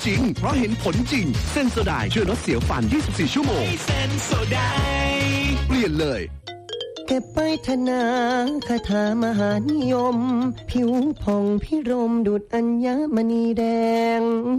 จริงเพราะเห็นผลจริงเซนโซไดช่วยลดเสียวฟัน24ชั่วโมงเซนโซไดเปลี่ยนเลยเก็บไปธนาคาถามหานิยมผิวผ่องพิรมดุจอัญมณีแดง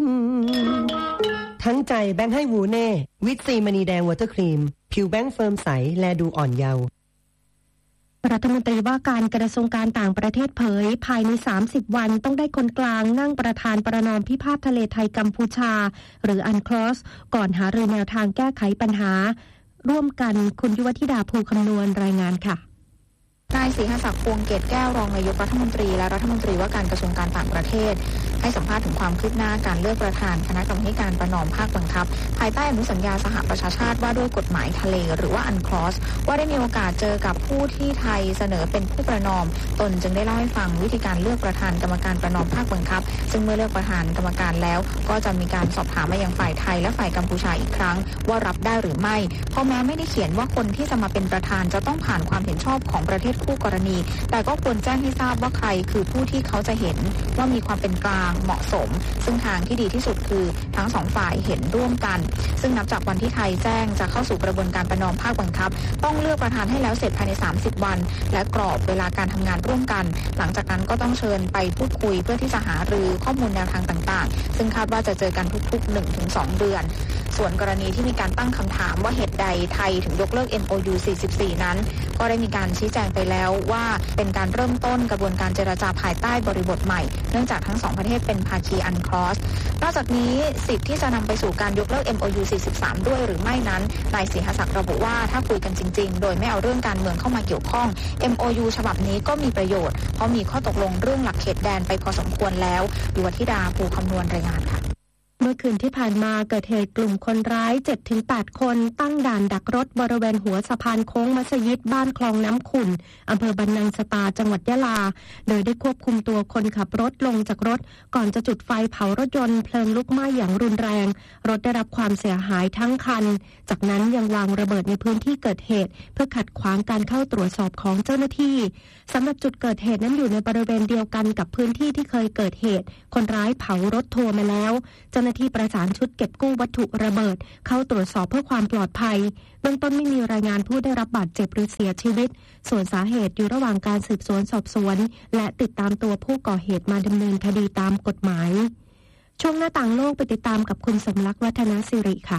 ทั้งใจแบงค์ให้วูเน่วิตซีมณีแดงวอเตอร์ครีมผิวแบงค์เฟิร์มใสแลดูอ่อนเยาว์รัฐมนตรีว่าการกระทรวงการต่างประเทศเผยภายใน30วันต้องได้คนกลางนั่งประธานประนอมพิพาททะเลไทยกัมพูชาหรืออันคลอสก่อนหารือแนวทางแก้ไขปัญหาร่วมกันคุณยุวธิดาภูคำนวณรายงานค่ะนายศรีหศักดิ์พวงเกตแก้วรองนายกรัฐมนตรีและรัฐมนตรีว่าการกระทรวงการต่างประเทศให้สัมภาษณ์ถึงความคืบหน้าการเลือกประธานคณะกรรมการประนอมภาคบังคับภายใต้อนุสัญญาสหประชาชาติว่าด้วยกฎหมายทะเลหรือว่าอันคลอสว่าได้มีโอกาสเจอกับผู้ที่ไทยเสนอเป็นผู้ประนอมตนจึงได้เล่าให้ฟังวิธีการเลือกประธานกรรมการประนอมภาคบังคับซึ่งเมื่อเลือกประธานกรรมการแล้วก็จะมีการสอบถามมายังฝ่ายไทยและฝ่ายกัมพูชาอีกครั้งว่ารับได้หรือไม่เพราะแม้ไม่ได้เขียนว่าคนที่จะมาเป็นประธานจะต้องผ่านความเห็นชอบของประเทศคู่กรณีแต่ก็ควรแจ้งให้ทราบว่าใครคือผู้ที่เขาจะเห็นว่ามีความเป็นกลางเหมาะสมซึ่งทางที่ดีที่สุดคือทั้งสองฝ่ายเห็นร่วมกันซึ่งนับจากวันที่ไทยแจ้งจะเข้าสู่กระบวนการประนอมภาคบังคับต้องเลือกประธานให้แล้วเสร็จภายใน30วันและกรอบเวลาการทำงานร่วมกันหลังจากนั้นก็ต้องเชิญไปพูดคุยเพื่อที่จะหารือข้อมูลแนวทางต่างๆซึ่งคาดว่าจะเจอกันทุกๆ 1-2 เดือนส่วนกรณีที่มีการตั้งคำถามว่าเหตุใดไทยถึงยกเลิก MOU 44 นั้นก็ได้มีการชี้แจงไปแล้วว่าเป็นการเริ่มต้นกระบวนการเจรจาภายใต้บริบทใหม่เนื่องจากทั้งสองประเทศเป็นภาคีอันคลอสนอกจากนี้สิทธิ์ที่จะนำไปสู่การยกเลิก MOU 43 ด้วยหรือไม่นั้นนายศรีหศักดิ์ระบุว่าถ้าคุยกันจริงๆโดยไม่เอาเรื่องการเมืองเข้ามาเกี่ยวข้อง MOU ฉบับนี้ก็มีประโยชน์เพราะมีข้อตกลงเรื่องหลักเขตแดนไปพอสมควรแล้วยุวธิดาภูคำนวณรายงานค่ะเมื่อคืนที่ผ่านมาเกิดเหตุกลุ่มคนร้าย 7-8 คนตั้งด่านดักรถบริเวณหัวสะพานโค้งมัสยิดบ้านคลองน้ำขุ่นอำเภอบันนังสตาจังหวัดยะลาโดยได้ควบคุมตัวคนขับรถลงจากรถก่อนจะจุดไฟเผารถยนต์เพลิงลุกไหม้อย่างรุนแรงรถได้รับความเสียหายทั้งคันจากนั้นยังวางระเบิดในพื้นที่เกิดเหตุเพื่อขัดขวางการเข้าตรวจสอบของเจ้าหน้าที่สำหรับจุดเกิดเหตุนั้นอยู่ในบริเวณเดียวกันกับพื้นที่ที่เคยเกิดเหตุคนร้ายเผารถทัวร์มาแล้วเจ้าหน้าที่ประสานชุดเก็บกู้วัตถุระเบิดเข้าตรวจสอบเพื่อความปลอดภัยเบื้องต้นไม่มีรายงานผู้ได้รับบาดเจ็บหรือเสียชีวิตส่วนสาเหตุอยู่ระหว่างการสืบสวนสอบสวนและติดตามตัวผู้ก่อเหตุมาดำเนินคดีตามกฎหมายช่วงหน้าต่างโลกไปติดตามกับคุณสมรักษ์วัฒนศิริค่ะ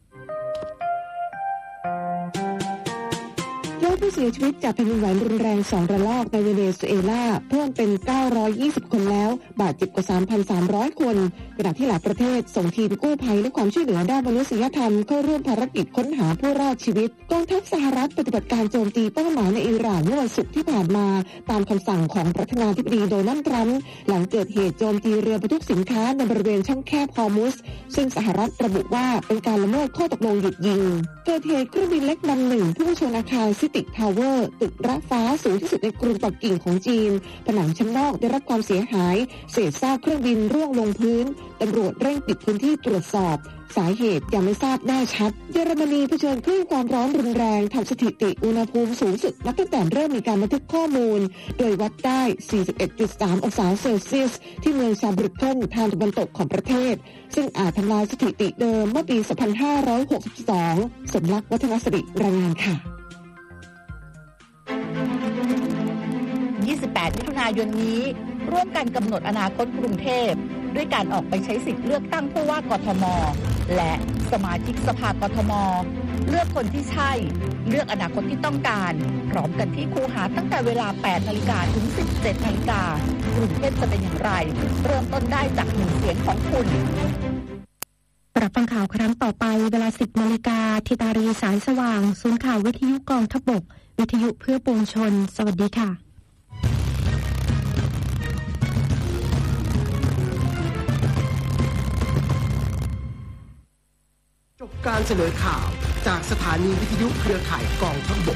ยอดผู้เสียชีวิตจากแผ่นดินไหวรุนแรง2 ระลอกในเวเนซุเอลาเพิ่มเป็น920คนแล้วบาดเจ็บกว่า 3,300 คนขณะที่หลายประเทศส่งทีมกู้ภัยและความช่วยเหลือด้านมนุษยธรรมเข้าร่วมภารกิจค้นหาผู้รอดชีวิตกองทัพสหรัฐปฏิบัติการโจมตีเป้าหมายในอิหร่านเมื่อวันศุกร์ที่ผ่านมาตามคำสั่งของประธานาธิบดีโดนัลด์ทรัมป์หลังเกิดเหตุโจมตีเรือบรรทุกสินค้าในบริเวณช่องแคบฮอร์มุสซึ่งสหรัฐระบุว่าเป็นการละเมิดข้อตกลงหยุดยิงเกิดเหตุเครื่องบินเล็กลำหนึ่งพุ่งชนอาคารซิติทาวเวอร์ตึกระฟ้าสูงที่สุดในกรุงปักกิ่งของจีนผนังชั้นนอกได้รับความเสียหายเศษซากเครื่องบินร่วงลงพื้นตำรวจเร่งปิดพื้นที่ตรวจสอบสาเหตุยังไม่ทราบแน่ชัดเยอรมนีเผชิญคลื่นความร้อนรุนแรงทำสถิติอุณหภูมิสูงสุดนับตั้งแต่เริ่มมีการบันทึกข้อมูลโดยวัดได้ 41.3 องศาเซลเซียสที่เมืองซาบรุกเกิลทางตะวันตกของประเทศซึ่งอาจทำลายสถิติเดิมเมื่อปี 2562 สมรักษ์วัฒนศิริรายงานค่ะ 28 มิถุนายนนี้ร่วมกันกำหนดอนาคตกรุงเทพด้วยการออกไปใช้สิทธิ์เลือกตั้งผู้ว่ากทมและสมาชิกสภากทมเลือกคนที่ใช่เลือกอนาคตที่ต้องการพร้อมกันที่คูหาตั้งแต่เวลา 8 นาฬิกาถึง 17 นาฬิกากรุงเทพจะเป็นอย่างไรเริ่มต้นได้จากหนึ่งเสียงของคุณรับฟังข่าวครั้งต่อไปเวลา 10 นาฬิกาทิตารีสายสว่างศูนย์ข่าววิทยุกองทัพบกวิทยุเพื่อปวงชนสวัสดีค่ะจบการเสนอข่าวจากสถานีวิทยุเครือข่ายกองทัพบก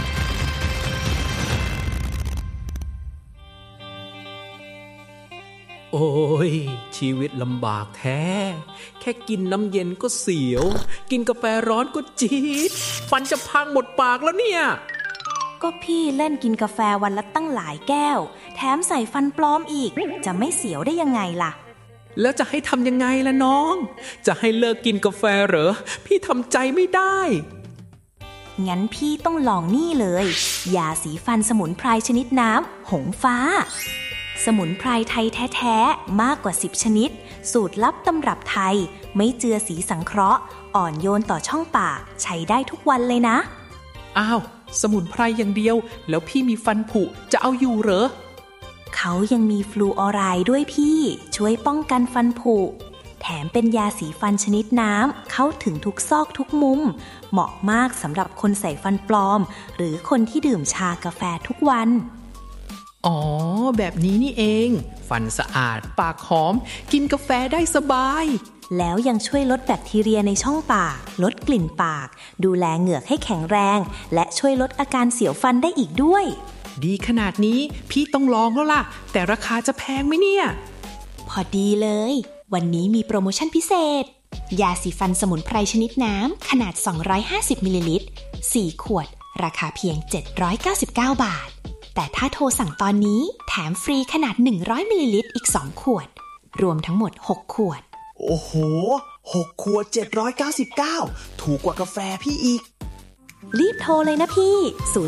โอ้ยชีวิตลำบากแท้แค่กินน้ำเย็นก็เสียวกินกาแฟร้อนก็จี๊ดฟันจะพังหมดปากแล้วเนี่ยก็พี่เล่นกินกาแฟวันละตั้งหลายแก้วแถมใส่ฟันปลอมอีกจะไม่เสียวได้ยังไงล่ะแล้วจะให้ทำยังไงล่ะน้องจะให้เลิกกินกาแฟเหรอพี่ทำใจไม่ได้งั้นพี่ต้องลองนี่เลยยาสีฟันสมุนไพรชนิดน้ำหงฟ้าสมุนไพรไทยแท้ๆมากกว่า10ชนิดสูตรลับตำรับไทยไม่เจือสีสังเคราะห์อ่อนโยนต่อช่องปากใช้ได้ทุกวันเลยนะอ้าวสมุนไพรอย่างเดียวแล้วพี่มีฟันผุจะเอาอยู่เหรอเขายังมีฟลูออไรด์ด้วยพี่ช่วยป้องกันฟันผุแถมเป็นยาสีฟันชนิดน้ำเข้าถึงทุกซอกทุกมุมเหมาะมากสำหรับคนใส่ฟันปลอมหรือคนที่ดื่มชากาแฟทุกวันอ๋อแบบนี้นี่เองฟันสะอาดปากหอมกินกาแฟได้สบายแล้วยังช่วยลดแบคทีเรียในช่องปากลดกลิ่นปากดูแลเหงือกให้แข็งแรงและช่วยลดอาการเสียวฟันได้อีกด้วยดีขนาดนี้พี่ต้องลองแล้วล่ะแต่ราคาจะแพงไหมเนี่ยพอดีเลยวันนี้มีโปรโมชั่นพิเศษยาสีฟันสมุนไพรชนิดน้ำขนาด250มิลลิลิตร4ขวดราคาเพียง799 บาทแต่ถ้าโทรสั่งตอนนี้แถมฟรีขนาด100มิลลิลิตรอีก2ขวดรวมทั้งหมด6ขวดโอ้โห6ขวด799ถูกกว่ากาแฟพี่อีกรีบโทรเลยนะพี่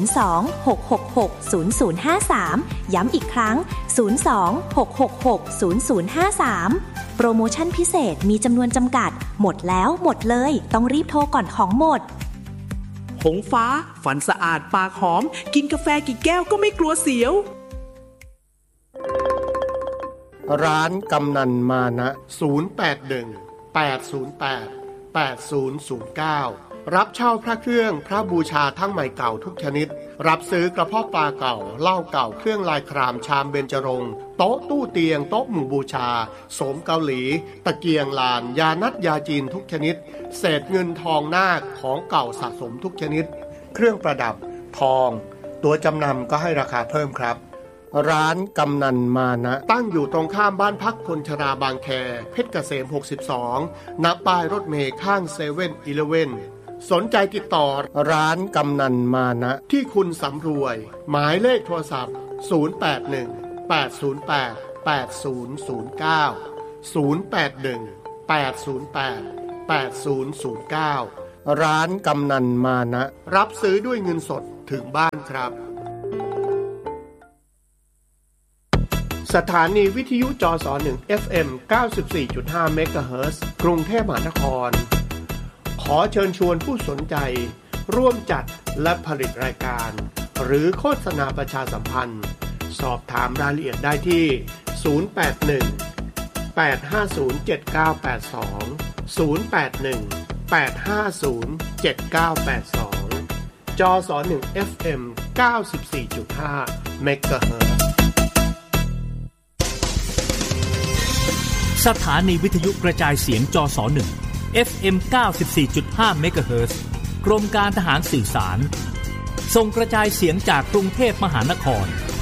02-666-0053ย้ำอีกครั้ง02-666-0053โปรโมชั่นพิเศษมีจำนวนจำกัดหมดแล้วหมดเลยต้องรีบโทรก่อนของหมดหงฟ้าฟันสะอาดปากหอมกินกาแฟกี่แก้วก็ไม่กลัวเสียวร้านกำนันมานะ081-808-8009รับเช่าพระเครื่องพระบูชาทั้งใหม่เก่าทุกชนิดรับซื้อกระเพาะปลาเก่าเหล้าเก่าเครื่องลายครามชามเบญจรงค์โต๊ะตู้เตียงโต๊ะหมู่บูชาโสมเกาหลีตะเกียงลานยานัดยาจีนทุกชนิดเศษเงินทองนาคของเก่าสะสมทุกชนิดเครื่องประดับทองตัวจำนำก็ให้ราคาเพิ่มครับร้านกำนันมานะตั้งอยู่ตรงข้ามบ้านพักคนชราบางแคเพชรเกษม62ณป้ายรถเมล์ข้าง7-Elevenสนใจติดต่อร้านกำนันมานะที่คุณสำรวยหมายเลขโทรศัพท์081-808-8009 ร้านกำนันมานะรับซื้อด้วยเงินสดถึงบ้านครับสถานีวิทยุจส1 FM 94.5 เมกะเฮิรตซ์กรุงเทพมหานครขอเชิญชวนผู้สนใจร่วมจัดและผลิตรายการหรือโฆษณาประชาสัมพันธ์สอบถามรายละเอียดได้ที่081-850-7982 081-850-7982 จส1 FM 94.5 เมกะเฮิรตซ์สถานีวิทยุกระจายเสียงจส1 FM 94.5 เมกะเฮิรตซ์กรมการทหารสื่อสารส่งกระจายเสียงจากกรุงเทพมหานคร